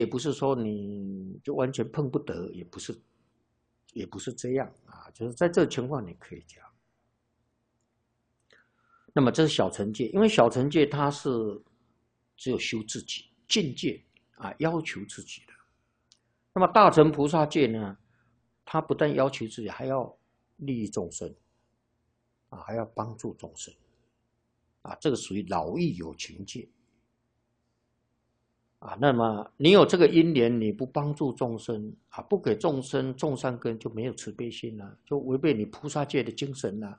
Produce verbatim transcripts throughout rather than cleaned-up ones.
也不是说你就完全碰不得，也不是，也不是这样啊，就是在这个情况你可以讲。那么这是小乘戒，因为小乘戒它是只有修自己境界啊，要求自己的。那么大乘菩萨戒呢，它不但要求自己，还要利益众生啊，还要帮助众生啊，这个属于劳逸有情戒。啊，那么你有这个因缘，你不帮助众生啊，不给众生种善根，就没有慈悲心了，就违背你菩萨戒的精神了。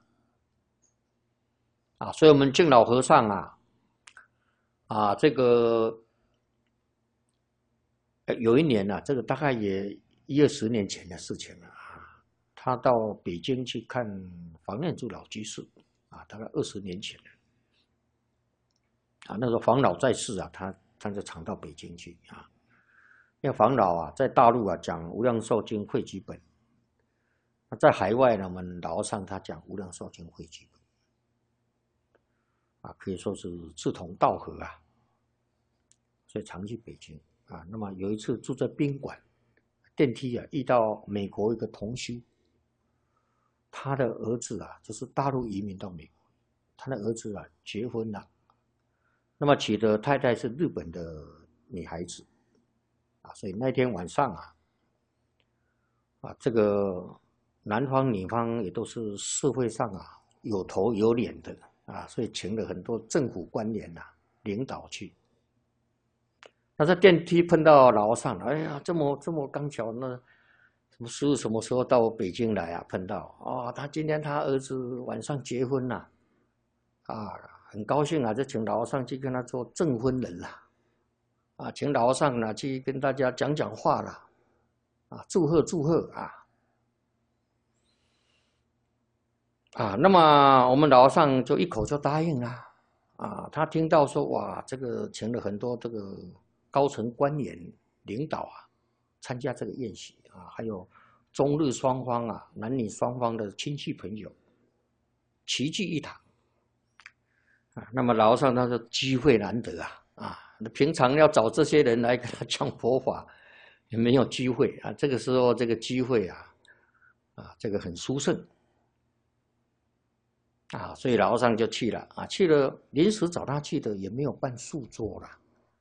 啊，所以我们敬老和尚啊，啊，这个有一年啊，这个大概也一二十年前的事情了啊，他到北京去看房念珠老居士啊，大概二十年前了。啊，那时候房老在世啊，他他就常到北京去啊。因为房老啊，在大陆啊讲《无量寿经》汇集本，在海外呢，我们老和尚他讲《无量寿经》汇集本，啊，可以说是志同道合啊，所以常去北京啊。那么有一次住在宾馆，电梯啊遇到美国一个同修，他的儿子啊就是大陆移民到美国，他的儿子啊结婚了，那么娶的太太是日本的女孩子。啊，所以那天晚上啊，啊，这个男方女方也都是社会上啊有头有脸的啊，所以请了很多政府官员呐、领导去。那在电梯碰到老和尚，哎呀，这么这么刚巧，那什么师傅什么时候到北京来啊？碰到哦，他今天他儿子晚上结婚了，啊，很高兴啊，就请老和尚去跟他做证婚人了。啊，请老和尚呢去跟大家讲讲话了，啊，祝贺祝贺啊，啊，那么我们老和尚就一口就答应了，啊，他听到说哇，这个请了很多这个高层官员领导啊，参加这个宴席啊，还有中日双方啊，男女双方的亲戚朋友齐聚一堂，啊，那么老和尚他说机会难得啊。啊，平常要找这些人来跟他讲佛法，也没有机会啊。这个时候，这个机会啊，啊，这个很殊胜啊，所以老和尚就去了啊。去了，临时找他去的也没有办素桌了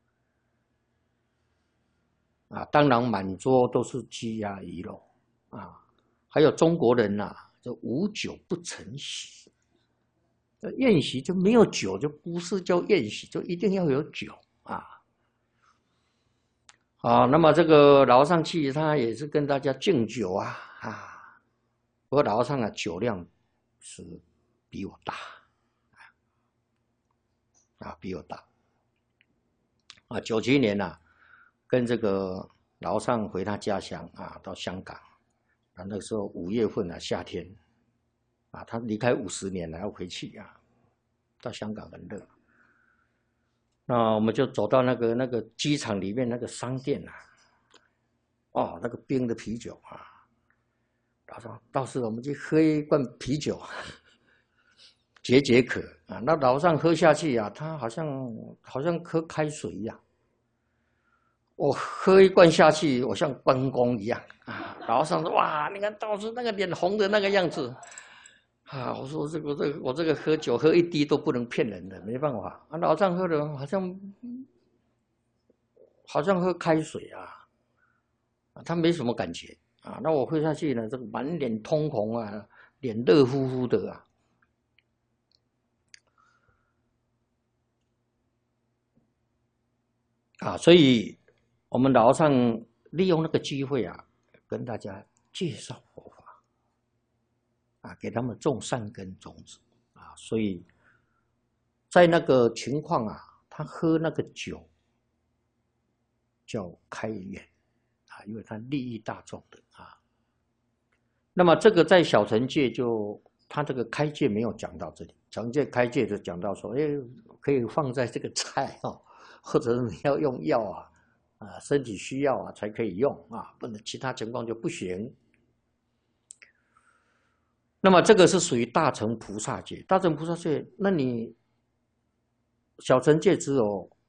啊。当然，满桌都是鸡鸭鱼肉啊，还有中国人呐、啊，就无酒不成席。宴席就没有酒，就不是叫宴席，就一定要有酒啊。啊，那么这个老和尚去，他也是跟大家敬酒啊啊。不过老和尚啊，酒量是比我大啊，比我大啊。九七年呐、啊，跟这个老和尚回他家乡啊，到香港啊，那个时候五月份啊，夏天啊，他离开五十年了，要回去啊。到香港很热，那我们就走到那个那个机场里面那个商店啊，哦，那个冰的啤酒啊，他说到时我们去喝一罐啤酒，解解渴啊。那老和尚喝下去啊，他好像好像喝开水一样，我喝一罐下去，我像关公一样啊。老和尚说哇，你看到时那个脸红的那个样子。啊，我说这个这个我这个喝酒喝一滴都不能骗人的，没办法。啊，老丈喝的好像好像喝开水啊，啊，他没什么感觉啊。那我喝下去呢，这个满脸通红啊，脸热乎乎的啊。啊，所以我们老和尚利用那个机会啊，跟大家介绍佛法。啊，给他们种善根种子啊，所以在那个情况啊，他喝那个酒叫开眼啊，因为他利益大众的啊。那么这个在小乘戒就他这个开戒没有讲到这里，成戒开戒就讲到说，哎，可以放在这个菜哦，或者是你要用药啊，啊，身体需要啊才可以用啊，不能其他情况就不行。那么这个是属于大乘菩萨戒，大乘菩萨戒，那你小乘戒只有